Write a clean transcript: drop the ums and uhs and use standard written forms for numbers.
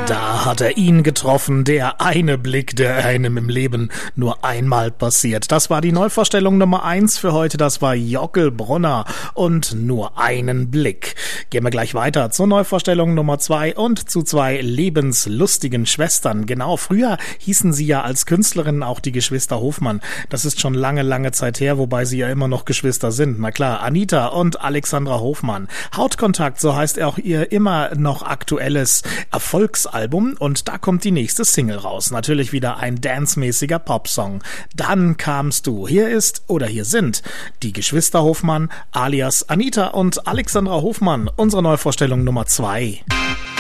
Da hat er ihn getroffen, der eine Blick, der einem im Leben nur einmal passiert. Das war die Neuvorstellung Nummer 1 für heute, das war Jockel Brunner und nur einen Blick. Gehen wir gleich weiter zur Neuvorstellung Nummer 2 und zu 2 lebenslustigen Schwestern. Genau, früher hießen sie ja als Künstlerinnen auch die Geschwister Hofmann. Das ist schon lange, lange Zeit her, wobei sie ja immer noch Geschwister sind. Na klar, Anita und Alexandra Hofmann. Hautkontakt, so heißt auch ihr immer noch aktuelles Erfolgsalbum, und da kommt die nächste Single raus. Natürlich wieder ein dancemäßiger Popsong. Dann kamst du. Hier sind die Geschwister Hofmann alias Anita und Alexandra Hofmann. Unsere Neuvorstellung Nummer 2.